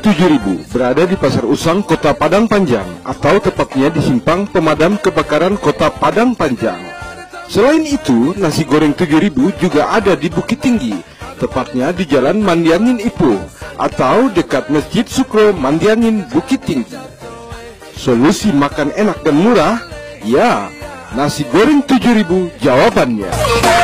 7000 berada di Pasar Usang, Kota Padang Panjang, atau tepatnya di Simpang Pemadam Kebakaran Kota Padang Panjang. Selain itu, nasi goreng 7000 juga ada di Bukit Tinggi, tepatnya di Jalan Mandiangin Ipoh, atau dekat Masjid Sukro Mandiangin Bukit Tinggi. Solusi makan enak dan murah? Ya, nasi goreng 7000 jawabannya.